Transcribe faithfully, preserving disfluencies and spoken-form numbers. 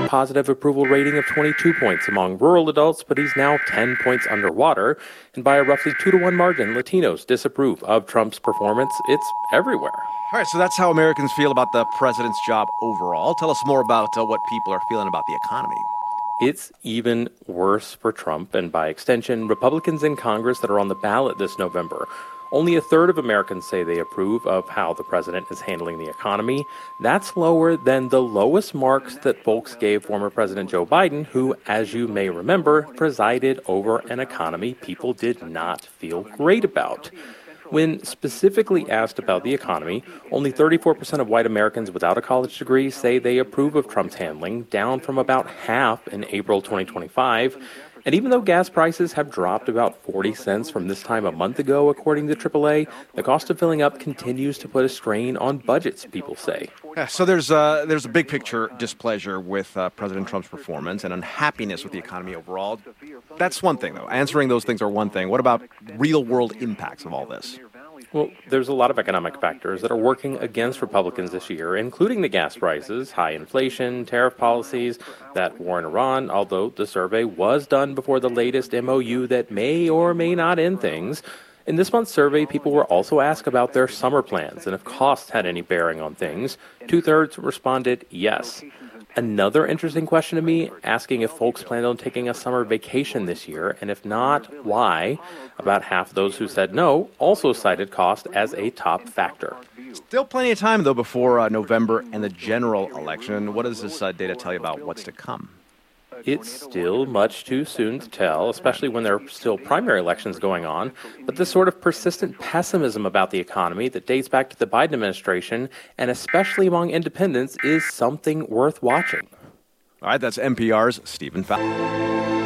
positive approval rating of twenty-two points among rural adults, but he's now ten points underwater. And by a roughly two to one margin, Latinos disapprove of Trump's performance. It's everywhere. All right, so that's how Americans feel about the president's job overall. Tell us more about uh, what people are feeling about the economy. It's even worse for Trump and, by extension, Republicans in Congress that are on the ballot this November. Only a third of Americans say they approve of how the president is handling the economy. That's lower than the lowest marks that folks gave former President Joe Biden, who, as you may remember, presided over an economy people did not feel great about. When specifically asked about the economy, only thirty-four percent of white Americans without a college degree say they approve of Trump's handling, down from about half in April twenty twenty-five. And even though gas prices have dropped about forty cents from this time a month ago, according to triple A, the cost of filling up continues to put a strain on budgets, people say. Yeah, so there's uh, there's a big picture displeasure with uh, President Trump's performance and unhappiness with the economy overall. That's one thing, though. Answering those things are one thing. What about real-world impacts of all this? Well, there's a lot of economic factors that are working against Republicans this year, including the gas prices, high inflation, tariff policies, that war in Iran, although the survey was done before the latest M O U that may or may not end things. In this month's survey, people were also asked about their summer plans and if costs had any bearing on things. Two-thirds responded yes. Another interesting question to me, asking if folks plan on taking a summer vacation this year, and if not, why? About half of those who said no also cited cost as a top factor. Still plenty of time, though, before uh, November and the general election. What does this uh, data tell you about what's to come? It's still much too soon to tell, especially when there are still primary elections going on. But this sort of persistent pessimism about the economy that dates back to the Biden administration, and especially among independents, is something worth watching. All right, that's N P R's Stephen Fowler.